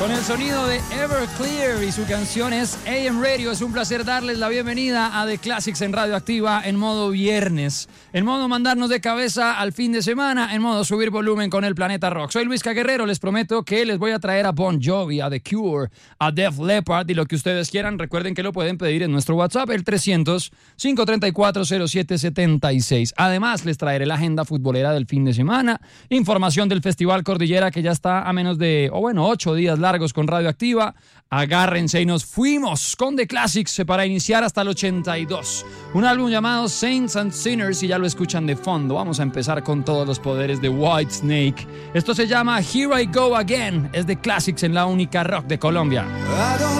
Con el sonido de Everclear y su canción es AM Radio. Es un placer darles la bienvenida a The Classics en Radioactiva en modo viernes, en modo mandarnos de cabeza al fin de semana, en modo subir volumen con el Planeta Rock. Soy Luis Guerrero, les prometo que les voy a traer a Bon Jovi, a The Cure, a Def Leppard y lo que ustedes quieran. Recuerden que lo pueden pedir en nuestro WhatsApp, el 300-534-0776. Además, les traeré la agenda futbolera del fin de semana, información del Festival Cordillera que ya está a menos de, 8 días largos con Radioactiva. Agárrense y nos fuimos con The Classics para iniciar hasta el 82. Un álbum llamado Saints and Sinners y ya lo escuchan de fondo. Vamos a empezar con todos los poderes de Whitesnake. Esto se llama Here I Go Again. Es The Classics en la única rock de Colombia.